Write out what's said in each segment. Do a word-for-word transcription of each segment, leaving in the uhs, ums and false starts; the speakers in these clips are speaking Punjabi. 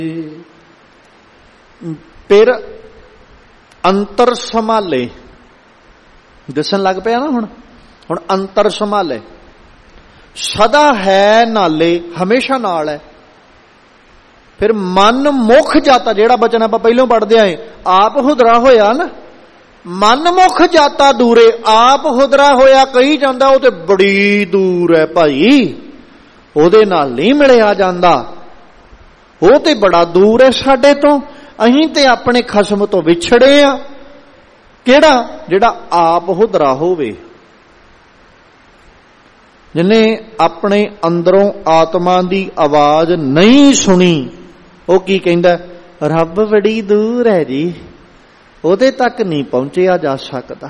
ਫਿਰ ਅੰਤਰ ਸੰਭਾਲੇ ਦੱਸਣ ਲੱਗ ਪਿਆ ਨਾ। ਹੁਣ ਹੁਣ ਅੰਤਰ ਸੰਭਾਲੇ ਸਦਾ ਹੈ ਨਾਲੇ, ਹਮੇਸ਼ਾ ਨਾਲ ਹੈ। ਫਿਰ ਮਨ ਮੁਖ ਜਾਤਾ, ਜਿਹੜਾ ਬਚਨ ਆਪਾਂ ਪਹਿਲੋਂ ਪੜ੍ਹਦੇ ਆਏ, ਆਪ ਹੁਦਰਾ ਹੋਇਆ ਨਾ। ਮਨ ਮੁਖ ਜਾਤਾ ਦੂਰੇ, ਆਪ ਹੁਦਰਾ ਹੋਇਆ ਕਹੀ ਜਾਂਦਾ ਉਹ ਤੇ ਬੜੀ ਦੂਰ ਹੈ ਭਾਈ, ਉਹਦੇ ਨਾਲ ਨਹੀਂ ਮਿਲਿਆ ਜਾਂਦਾ, ਉਹ ਤੇ ਬੜਾ ਦੂਰ ਹੈ ਸਾਡੇ ਤੋਂ। ਅਸੀਂ ਤੇ ਆਪਣੇ ਖਸਮ ਤੋਂ ਵਿਛੜੇ ਆ। ਕਿਹੜਾ? ਜਿਹੜਾ ਆਪ ਹੁਦਰਾ ਹੋਵੇ, ਜਿਹਨੇ ਆਪਣੇ ਅੰਦਰੋਂ ਆਤਮਾ ਦੀ ਆਵਾਜ਼ ਨਹੀਂ ਸੁਣੀ। ਉਹ ਕੀ ਕਹਿੰਦਾ? ਰੱਬ ਬੜੀ ਦੂਰ ਹੈ ਜੀ, ਉਹਦੇ ਤੱਕ ਨਹੀਂ ਪਹੁੰਚਿਆ ਜਾ ਸਕਦਾ।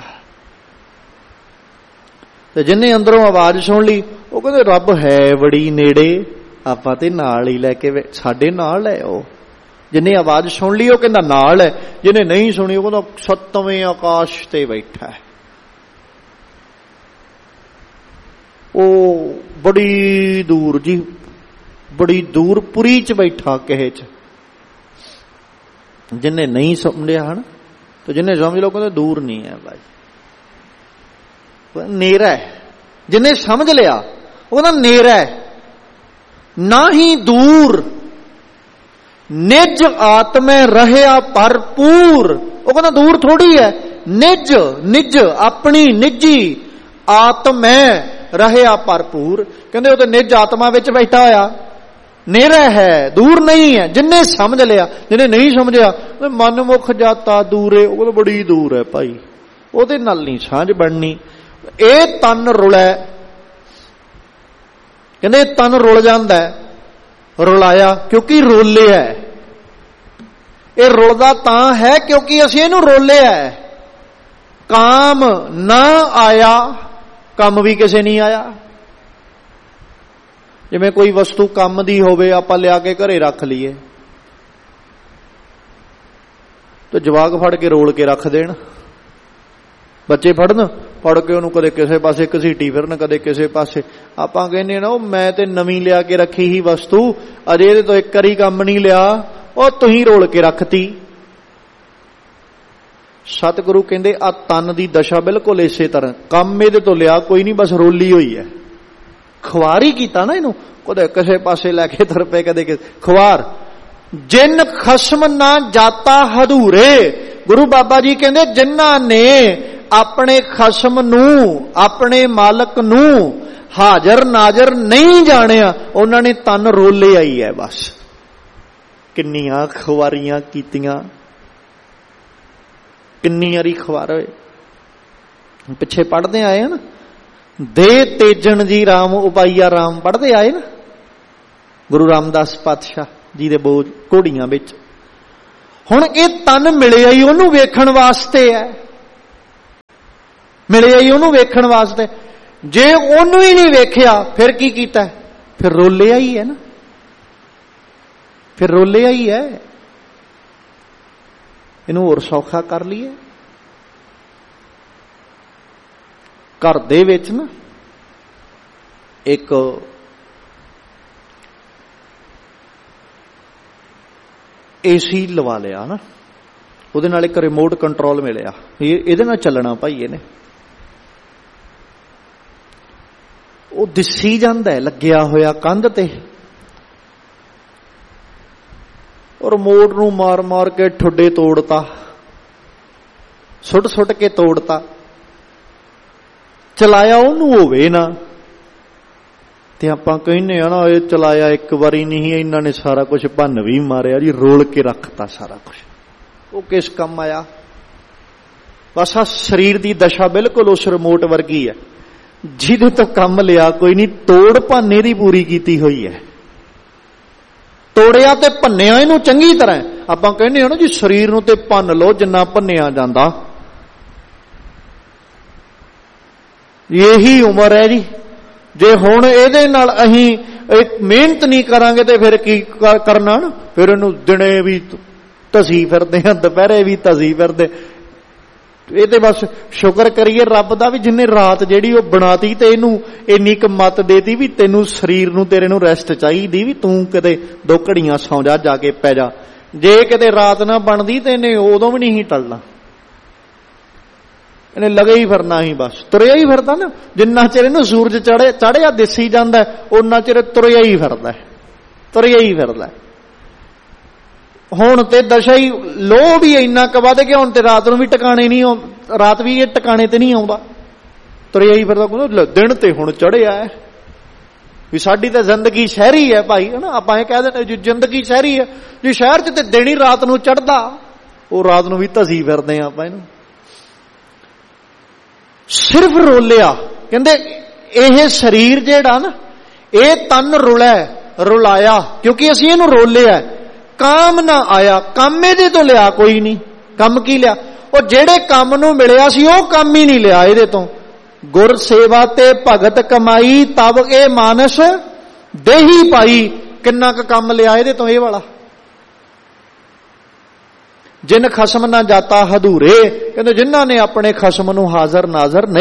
ਤੇ ਜਿਹਨੇ ਅੰਦਰੋਂ ਆਵਾਜ਼ ਸੁਣ ਲਈ ਉਹ ਕਹਿੰਦੇ ਰੱਬ ਹੈ ਬੜੀ ਨੇੜੇ, ਆਪਾਂ ਤੇ ਨਾਲ ਹੀ ਲੈ ਕੇ, ਸਾਡੇ ਨਾਲ ਹੈ ਉਹ। ਜਿਹਨੇ ਆਵਾਜ਼ ਸੁਣ ਲਈ ਉਹ ਕਹਿੰਦਾ ਨਾਲ ਹੈ, ਜਿਹਨੇ ਨਹੀਂ ਸੁਣੀ ਉਹ ਕਹਿੰਦਾ ਸੱਤਵੇਂ ਆਕਾਸ਼ ਤੇ ਬੈਠਾ ਹੈ, ਉਹ ਬੜੀ ਦੂਰ ਜੀ, ਬੜੀ ਦੂਰ ਪੁਰੀ ਚ ਬੈਠਾ ਕਿਸੇ ਚ। ਜਿਹਨੇ ਨਹੀਂ ਸਮਝਿਆ ਹਨ ਤੇ ਜਿਹਨੇ ਸਮਝ ਲਓ ਕਹਿੰਦੇ ਦੂਰ ਨਹੀਂ ਹੈ ਭਾਈ, ਨੇਰਾ ਹੈ। ਜਿਹਨੇ ਸਮਝ ਲਿਆ ਉਹ ਕਹਿੰਦਾ ਨੇਰਾ ਹੈ, ਨਾ ਹੀ ਦੂਰ। ਨਿਜ ਆਤਮੇ ਰਹਿਆ ਭਰਪੂਰ, ਉਹ ਕਹਿੰਦਾ ਦੂਰ ਥੋੜੀ ਹੈ। ਨਿਜ, ਨਿਜ ਆਪਣੀ ਨਿੱਜੀ ਆਤਮੈ ਰਹਿਆ ਭਰਪੂਰ, ਕਹਿੰਦੇ ਉਹ ਤੇ ਨਿਜ ਆਤਮਾ ਵਿੱਚ ਬੈਠਾ ਹੋਇਆ, ਨੇਰਾ ਹੈ, ਦੂਰ ਨਹੀਂ ਹੈ। ਜਿੰਨੇ ਸਮਝ ਲਿਆ, ਜਿਹਨੇ ਨਹੀਂ ਸਮਝਿਆ ਮਨ ਮੁਖ ਜਾਤਾ ਦੂਰੇ, ਉਹ ਕਹਿੰਦਾ ਬੜੀ ਦੂਰ ਹੈ ਭਾਈ, ਉਹਦੇ ਨਾਲ ਨਹੀਂ ਸਾਂਝ ਬਣਨੀ। ਇਹ ਤਨ ਰੁਲੈ, ਕਹਿੰਦੇ ਤਨ ਰੁਲ ਜਾਂਦਾ, ਰੁਲਾਇਆ ਕਿਉਂਕਿ ਰੋਲਿਆ। ਇਹ ਰੁਲਦਾ ਤਾਂ ਹੈ ਕਿਉਂਕਿ ਅਸੀਂ ਇਹਨੂੰ ਰੋਲਿਆ। ਕਾਮ ਨਾ ਆਇਆ, ਕੰਮ ਵੀ ਕਿਸੇ ਨਹੀਂ ਆਇਆ। ਜਿਵੇਂ ਕੋਈ ਵਸਤੂ ਕੰਮ ਦੀ ਹੋਵੇ, ਆਪਾਂ ਲਿਆ ਕੇ ਘਰੇ ਰੱਖ ਲਈਏ ਤੇ ਜਵਾਕ ਫੜ ਕੇ ਰੋਲ ਕੇ ਰੱਖ ਦੇਣ। ਬੱਚੇ ਫੜਨ, ਫੜ ਕੇ ਉਹਨੂੰ ਕਦੇ ਕਿਸੇ ਪਾਸੇ ਘਸੀਟੀ ਫਿਰਨ, ਕਦੇ ਕਿਸੇ ਪਾਸੇ। ਆਪਾਂ ਕਹਿੰਦੇ ਨਾ ਉਹ ਮੈਂ ਤੇ ਨਵੀਂ ਲਿਆ ਕੇ ਰੱਖੀ ਹੀ ਵਸਤੂ, ਅਜੇ ਇਹਦੇ ਤੋਂ ਇੱਕ ਵਾਰੀ ਕੰਮ ਨਹੀਂ ਲਿਆ, ਉਹ ਤੁਸੀਂ ਰੋਲ ਕੇ ਰੱਖਤੀ। ਸਤਿਗੁਰੂ ਕਹਿੰਦੇ ਆ ਤਨ ਦੀ ਦਸ਼ਾ ਬਿਲਕੁਲ ਇਸੇ ਤਰ੍ਹਾਂ, ਕੰਮ ਇਹਦੇ ਤੋਂ ਲਿਆ ਕੋਈ ਨਹੀਂ, ਬਸ ਰੋਲੀ ਹੋਈ ਹੈ, ਖੁਆਰੀ ਕੀਤਾ ਨਾ ਇਹਨੂੰ, ਕਦੇ ਕਿਸੇ ਪਾਸੇ ਲੈ ਕੇ ਤੁਰ ਪਏ, ਕਦੇ ਖੁਆਰ। ਜਿਨ ਖਸਮ ਨਾ ਜਾਤਾ ਹਦੂਰੇ, ਗੁਰੂ ਬਾਬਾ ਜੀ ਕਹਿੰਦੇ ਜਿਨ੍ਹਾਂ ਨੇ ਆਪਣੇ ਖਸਮ ਨੂੰ, ਆਪਣੇ ਮਾਲਕ ਨੂੰ ਹਾਜ਼ਰ ਨਾਜ਼ਰ ਨਹੀਂ ਜਾਣਿਆ, ਉਹਨਾਂ ਨੇ ਤਨ ਰੋਲੇ ਆਈ ਹੈ ਬਸ। ਕਿੰਨੀਆਂ ਖੁਆਰੀਆਂ ਕੀਤੀਆਂ, ਕਿੰਨੀ ਵਾਰੀ ਖੁਆਰ ਹੋਏ। ਪਿੱਛੇ ਪੜ੍ਹਦੇ ਆਏ ਨਾ, ਦੇ ਤੇਜਣ ਜੀ ਰਾਮ ਉਪਾਈਆ ਰਾਮ, ਪੜ੍ਹਦੇ ਆਏ ਨਾ ਗੁਰੂ ਰਾਮਦਾਸ ਪਾਤਸ਼ਾਹ ਜੀ ਦੇ ਬੋਝ ਘੋੜੀਆਂ ਵਿੱਚ। ਹੁਣ ਇਹ ਤਨ ਮਿਲਿਆ ਹੀ ਉਹਨੂੰ ਵੇਖਣ ਵਾਸਤੇ ਹੈ, ਮਿਲਿਆ ਹੀ ਉਹਨੂੰ ਵੇਖਣ ਵਾਸਤੇ। ਜੇ ਉਹਨੂੰ ਹੀ ਨਹੀਂ ਵੇਖਿਆ ਫਿਰ ਕੀ ਕੀਤਾ? ਫਿਰ ਰੋਲਿਆ ਹੀ ਹੈ ਨਾ, ਫਿਰ ਰੋਲਿਆ ਹੀ ਹੈ। ਇਹਨੂੰ ਹੋਰ ਸੌਖਾ ਕਰ ਲਈਏ। ਘਰ ਦੇ ਵਿੱਚ ਨਾ ਇੱਕ ਏਸੀ ਲਵਾ ਲਿਆ ਨਾ, ਉਹਦੇ ਨਾਲ ਇੱਕ ਰਿਮੋਟ ਕੰਟਰੋਲ ਮਿਲਿਆ, ਇਹਦੇ ਨਾਲ ਚੱਲਣਾ ਭਾਈ ਇਹਨੇ। ਉਹ ਦਿਸੀ ਜਾਂਦਾ ਲੱਗਿਆ ਹੋਇਆ ਕੰਧ ਤੇ, ਉਹ ਰਿਮੋਟ ਨੂੰ ਮਾਰ ਮਾਰ ਕੇ ਠੁੱਡੇ ਤੋੜਤਾ, ਸੁੱਟ ਸੁੱਟ ਕੇ ਤੋੜਤਾ। ਚਲਾਇਆ ਉਹਨੂੰ ਹੋਵੇ ਨਾ, ਤੇ ਆਪਾਂ ਕਹਿੰਦੇ ਆ ਨਾ ਇਹ ਚਲਾਇਆ ਇੱਕ ਵਾਰੀ ਨਹੀਂ, ਇਹਨਾਂ ਨੇ ਸਾਰਾ ਕੁਝ ਭੰਨ ਵੀ ਮਾਰਿਆ ਜੀ, ਰੋਲ ਕੇ ਰੱਖਤਾ ਸਾਰਾ ਕੁਝ। ਉਹ ਕਿਸ ਕੰਮ ਆਇਆ? ਬਸ ਆ ਸਰੀਰ ਦੀ ਦਸ਼ਾ ਬਿਲਕੁਲ ਉਸ ਰਿਮੋਟ ਵਰਗੀ ਹੈ, ਜਿਹਦੇ ਤੋਂ ਕੰਮ ਲਿਆ ਕੋਈ ਨਹੀਂ, ਤੋੜ ਭਾਨੇ ਦੀ ਪੂਰੀ ਕੀਤੀ ਹੋਈ ਹੈ। ਤੋੜਿਆ ਤੇ ਭੰਨਿਆ ਇਹਨੂੰ ਚੰਗੀ ਤਰ੍ਹਾਂ। ਆਪਾਂ ਕਹਿੰਦੇ ਹਾਂ ਨਾ ਜੀ ਸਰੀਰ ਨੂੰ ਤੇ ਭੰਨ ਲਓ ਜਿੰਨਾ ਭੰਨਿਆ ਜਾਂਦਾ। ਇਹੀ ਉਮਰ ਹੈ ਜੀ। ਜੇ ਹੁਣ ਇਹਦੇ ਨਾਲ ਅਸੀਂ ਮਿਹਨਤ ਨਹੀਂ ਕਰਾਂਗੇ ਤੇ ਫਿਰ ਕੀ ਕਰਨਾ ਨਾ? ਫਿਰ ਇਹਨੂੰ ਦਿਨੇ ਵੀ ਧਸੀ ਫਿਰਦੇ ਆ, ਦੁਪਹਿਰੇ ਵੀ ਧਸੀ ਫਿਰਦੇ। ਇਹ ਤੇ ਬਸ ਸ਼ੁਕਰ ਕਰੀਏ ਰੱਬ ਦਾ ਵੀ ਜਿੰਨੇ ਰਾਤ ਜਿਹੜੀ ਉਹ ਬਣਾਤੀ ਤੇ ਇਹਨੂੰ ਇੰਨੀ ਕੁ ਮੱਤ ਦੇਤੀ ਵੀ ਤੈਨੂੰ ਸਰੀਰ ਨੂੰ ਤੇਰੇ ਨੂੰ ਰੈਸਟ ਚਾਹੀਦੀ, ਵੀ ਤੂੰ ਕਿਤੇ ਦੋ ਘੜੀਆਂ ਸੌਂ ਜਾ, ਜਾ ਕੇ ਪੈ ਜਾ। ਜੇ ਕਿਤੇ ਰਾਤ ਨਾ ਬਣਦੀ ਤੇ ਇਹਨੇ ਉਦੋਂ ਵੀ ਨਹੀਂ ਟਲਣਾ, ਇਹਨੇ ਲਗੇ ਹੀ ਫਿਰਨਾ ਹੀ, ਬਸ ਤੁਰਿਆ ਹੀ ਫਿਰਦਾ ਨਾ। ਜਿੰਨਾ ਚਿਰ ਇਹਨੂੰ ਸੂਰਜ ਚੜੇ ਚੜਿਆ ਦਿਸੀ ਜਾਂਦਾ ਉਹਨਾਂ ਚਿਰ ਤੁਰਿਆ ਹੀ ਫਿਰਦਾ, ਤੁਰਿਆ ਹੀ ਫਿਰਦਾ। ਹੁਣ ਤੇ ਦਸ਼ਾ ਹੀ ਲੋਹ ਵੀ ਇੰਨਾ ਕੁ ਵੱਧ ਗਿਆ, ਹੁਣ ਤੇ ਰਾਤ ਨੂੰ ਵੀ ਟਿਕਾਣੇ ਨਹੀਂ, ਰਾਤ ਵੀ ਇਹ ਟਿਕਾਣੇ ਤੇ ਨਹੀਂ ਆਉਂਦਾ, ਤੁਰਿਆ ਹੀ ਫਿਰਦਾ। ਕਹਿੰਦਾ ਦਿਨ ਤੇ ਹੁਣ ਚੜਿਆ ਹੈ ਵੀ ਸਾਡੀ ਤਾਂ ਜ਼ਿੰਦਗੀ ਸ਼ਹਿਰੀ ਹੈ ਭਾਈ, ਹਨਾ। ਆਪਾਂ ਇਹ ਕਹਿ ਦਿੰਦੇ ਜੀ ਜ਼ਿੰਦਗੀ ਸ਼ਹਿਰੀ ਹੈ, ਜੇ ਸ਼ਹਿਰ ਚ ਤੇ ਦਿਨ ਹੀ ਰਾਤ ਨੂੰ ਚੜਦਾ, ਉਹ ਰਾਤ ਨੂੰ ਵੀ ਧਸੀ ਫਿਰਦੇ ਆ ਆਪਾਂ ਇਹਨੂੰ। ਸਿਰਫ ਰੋਲਿਆ, ਕਹਿੰਦੇ ਇਹ ਸਰੀਰ ਜਿਹੜਾ ਨਾ ਇਹ ਤਨ ਰੁਲਾ ਰੁਲਾਇਆ, ਕਿਉਂਕਿ ਅਸੀਂ ਇਹਨੂੰ ਰੋਲਿਆ। ਕਾਮ ਨਾ ਆਇਆ, ਕੰਮ ਇਹਦੇ ਤੋਂ ਲਿਆ ਕੋਈ ਨਹੀਂ। ਕੰਮ ਕੀ ਲਿਆ? ਉਹ ਜਿਹੜੇ ਕੰਮ ਨੂੰ ਮਿਲਿਆ ਸੀ ਉਹ ਕੰਮ ਹੀ ਨਹੀਂ ਲਿਆ ਇਹਦੇ ਤੋਂ। ਗੁਰ ਸੇਵਾ ਤੇ ਭਗਤ ਕਮਾਈ, ਤਬ ਇਹ ਮਾਨਸ ਦੇਹੀ ਪਾਈ। ਕਿੰਨਾ ਕੁ ਕੰਮ ਲਿਆ ਇਹਦੇ ਤੋਂ ਇਹ ਵਾਲਾ। ਜਿਨ ਖਸਮ ਨਾ ਜਾਤਾ ਹਦੂਰੇ, ਕਹਿੰਦੇ ਜਿਨ੍ਹਾਂ ਨੇ ਆਪਣੇ ਖਸਮ ਨੂੰ ਹਾਜ਼ਰ ਨਾਜ਼ਰ ਨਹੀਂ